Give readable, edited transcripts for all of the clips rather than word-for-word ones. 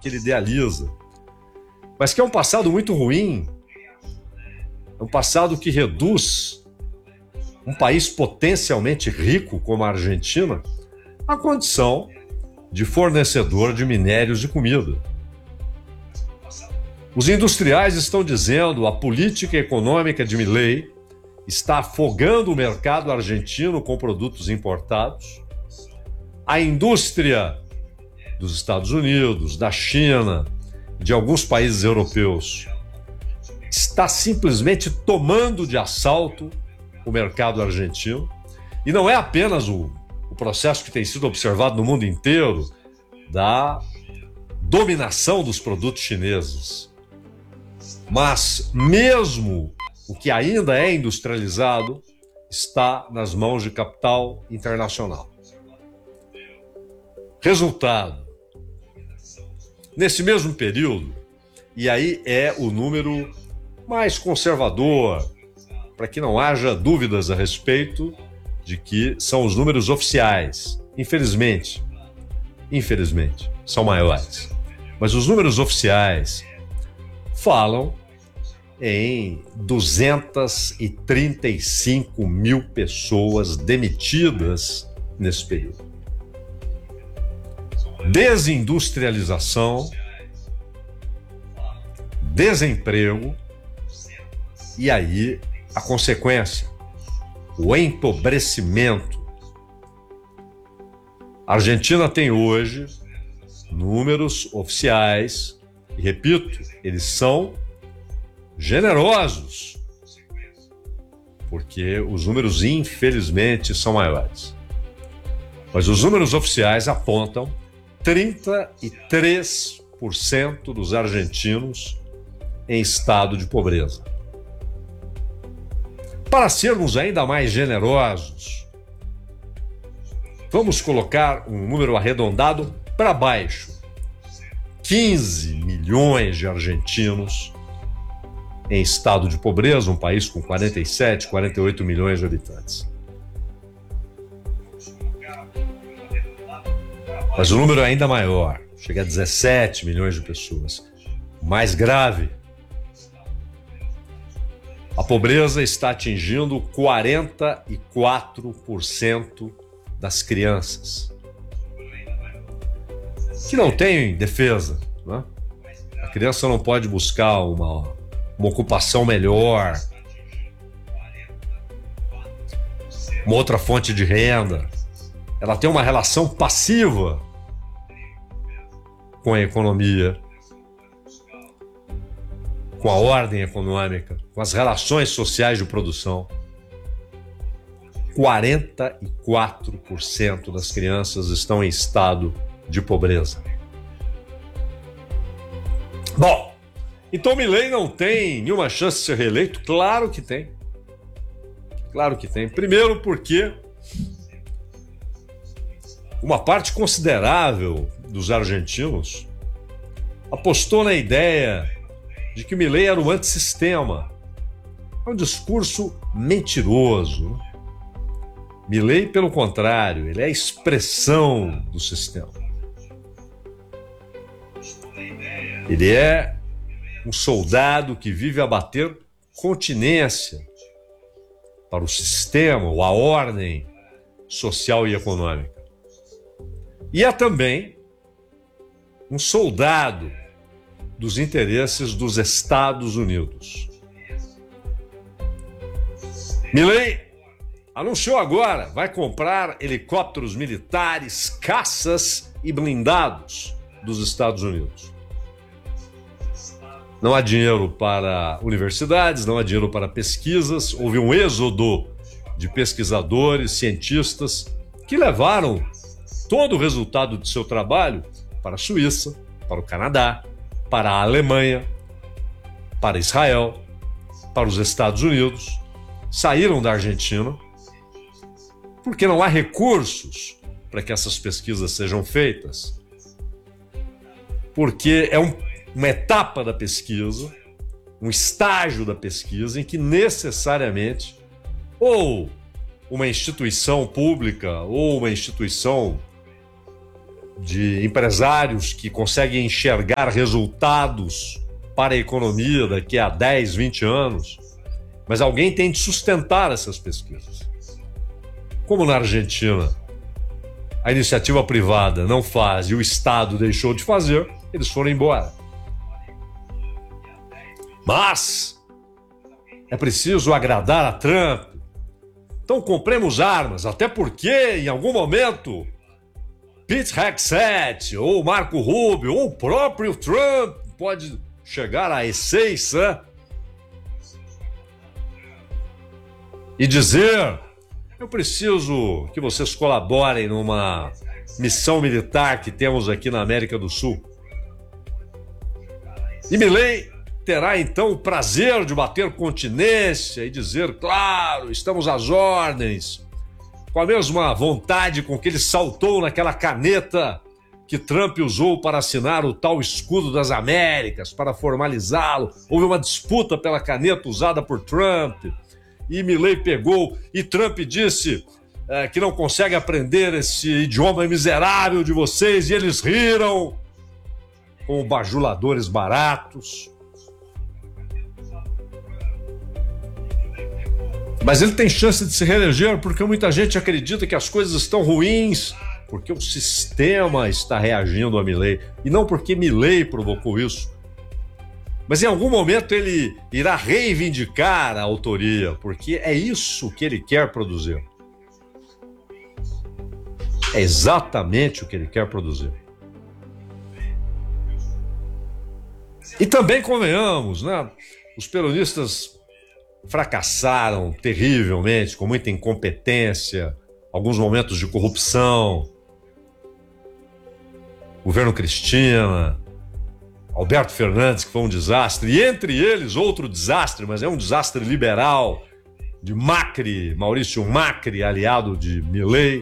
que ele idealiza, mas que é um passado muito ruim, é um passado que reduz um país potencialmente rico como a Argentina à condição de fornecedor de minérios de comida. Os industriais estão dizendo a política econômica de Milei está afogando o mercado argentino com produtos importados. A indústria dos Estados Unidos, da China, de alguns países europeus está simplesmente tomando de assalto o mercado argentino. E não é apenas o processo que tem sido observado no mundo inteiro da dominação dos produtos chineses, mas mesmo o que ainda é industrializado está nas mãos de capital internacional. Resultado: nesse mesmo período, e aí é o número mais conservador, para que não haja dúvidas a respeito de que são os números oficiais. Infelizmente, são maiores. Mas os números oficiais falam em 235 mil pessoas demitidas nesse período. Desindustrialização, desemprego e aí a consequência, o empobrecimento. A Argentina tem hoje números oficiais, e repito, eles são generosos, porque os números infelizmente são maiores. Mas os números oficiais apontam 33% dos argentinos em estado de pobreza. Para sermos ainda mais generosos, vamos colocar um número arredondado para baixo. 15 milhões de argentinos em estado de pobreza, um país com 47, 48 milhões de habitantes. Mas o número é ainda maior, chega a 17 milhões de pessoas. O mais grave, a pobreza está atingindo 44% das crianças, que não têm defesa, né? A criança não pode buscar uma ocupação melhor, uma outra fonte de renda. Ela tem uma relação passiva com a economia, com a ordem econômica, com as relações sociais de produção. 44% das crianças estão em estado de pobreza. Bom, então Milei não tem nenhuma chance de ser reeleito? Claro que tem. Claro que tem. Primeiro porque uma parte considerável dos argentinos apostou na ideia de que Milei era o antissistema. É um discurso mentiroso. Milei, pelo contrário, ele é a expressão do sistema. Ele é um soldado que vive a bater continência para o sistema, ou a ordem social e econômica. E é também um soldado dos interesses dos Estados Unidos. Milei anunciou agora, vai comprar helicópteros militares, caças e blindados dos Estados Unidos. Não há dinheiro para universidades, não há dinheiro para pesquisas. Houve um êxodo de pesquisadores, cientistas, que levaram todo o resultado de seu trabalho para a Suíça, para o Canadá, para a Alemanha, para Israel, para os Estados Unidos. Saíram da Argentina, porque não há recursos para que essas pesquisas sejam feitas. Porque é uma etapa da pesquisa, um estágio da pesquisa em que necessariamente ou uma instituição pública ou uma instituição de empresários que conseguem enxergar resultados para a economia daqui a 10, 20 anos, mas alguém tem de sustentar essas pesquisas. Como na Argentina, a iniciativa privada não faz e o Estado deixou de fazer, eles foram embora. Mas é preciso agradar a Trump. Então compremos armas, até porque em algum momento Pete Hegseth ou Marco Rubio ou o próprio Trump pode chegar a essência e dizer: eu preciso que vocês colaborem numa missão militar que temos aqui na América do Sul. E Milei terá então o prazer de bater continência e dizer: claro, estamos às ordens, com a mesma vontade com que ele saltou naquela caneta que Trump usou para assinar o tal escudo das Américas, para formalizá-lo. Houve uma disputa pela caneta usada por Trump e Milei pegou, e Trump disse que não consegue aprender esse idioma miserável de vocês, e eles riram como bajuladores baratos. Mas ele tem chance de se reeleger porque muita gente acredita que as coisas estão ruins, porque o sistema está reagindo a Milei, e não porque Milei provocou isso. Mas em algum momento ele irá reivindicar a autoria, porque é isso que ele quer produzir. É exatamente o que ele quer produzir. E também convenhamos, né? Os peronistas fracassaram terrivelmente, com muita incompetência, alguns momentos de corrupção. Governo Cristina, Alberto Fernandes, que foi um desastre, e entre eles outro desastre, mas é um desastre liberal, de Macri, Maurício Macri, aliado de Milei.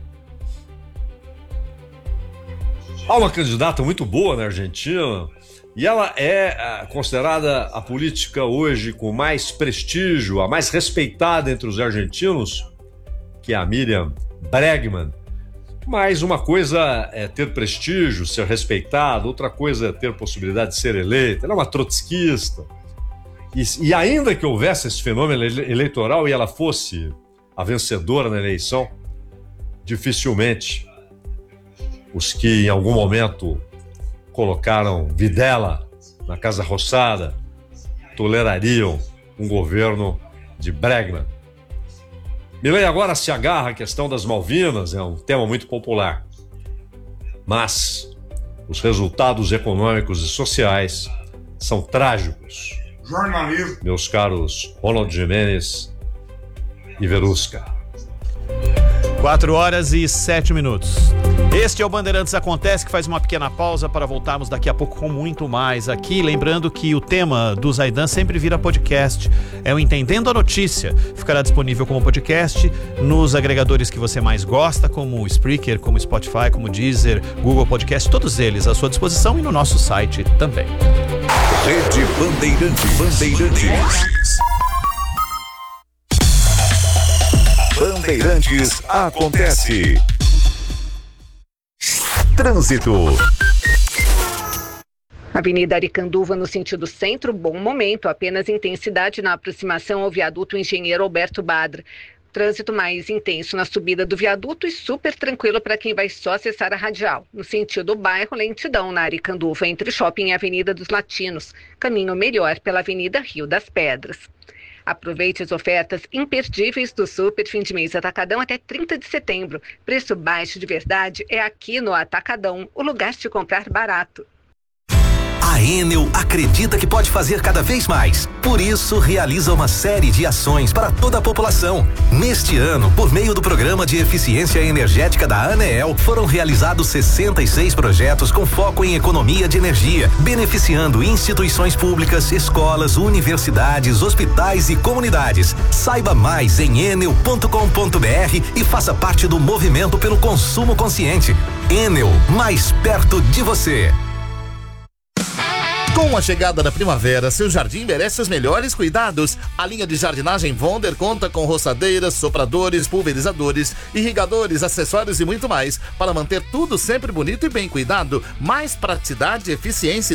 Há uma candidata muito boa na Argentina, e ela é considerada a política hoje com mais prestígio, a mais respeitada entre os argentinos, que é a Miriam Bregman. Mas uma coisa é ter prestígio, ser respeitado, outra coisa é ter possibilidade de ser eleita. Ela é uma trotskista. E ainda que houvesse esse fenômeno eleitoral e ela fosse a vencedora na eleição, dificilmente os que em algum momento colocaram Videla na Casa Rosada tolerariam um governo de Bregman. Milei agora se agarra à questão das Malvinas, é um tema muito popular. Mas os resultados econômicos e sociais são trágicos. Jornalismo. Meus caros Ronald Gimenez e Verusca. 4h07. Este é o Bandeirantes Acontece, que faz uma pequena pausa para voltarmos daqui a pouco com muito mais aqui. Lembrando que o tema do Zaidan sempre vira podcast. É o Entendendo a Notícia. Ficará disponível como podcast nos agregadores que você mais gosta, como o Spreaker, como o Spotify, como o Deezer, Google Podcast, todos eles à sua disposição, e no nosso site também. Rede Bandeirantes. Bandeirantes Acontece. Trânsito. Avenida Aricanduva no sentido centro, bom momento, apenas intensidade na aproximação ao viaduto Engenheiro Alberto Badra. Trânsito mais intenso na subida do viaduto e super tranquilo para quem vai só acessar a radial. No sentido bairro, lentidão na Aricanduva entre Shopping e Avenida dos Latinos. Caminho melhor pela Avenida Rio das Pedras. Aproveite as ofertas imperdíveis do Super Fim de Mês Atacadão até 30 de setembro. Preço baixo de verdade é aqui no Atacadão, o lugar de comprar barato. A Enel acredita que pode fazer cada vez mais. Por isso, realiza uma série de ações para toda a população. Neste ano, por meio do Programa de Eficiência Energética da ANEEL, foram realizados 66 projetos com foco em economia de energia, beneficiando instituições públicas, escolas, universidades, hospitais e comunidades. Saiba mais em enel.com.br e faça parte do movimento pelo consumo consciente. Enel, mais perto de você. Com a chegada da primavera, seu jardim merece os melhores cuidados. A linha de jardinagem Wonder conta com roçadeiras, sopradores, pulverizadores, irrigadores, acessórios e muito mais para manter tudo sempre bonito e bem cuidado. Mais praticidade, eficiência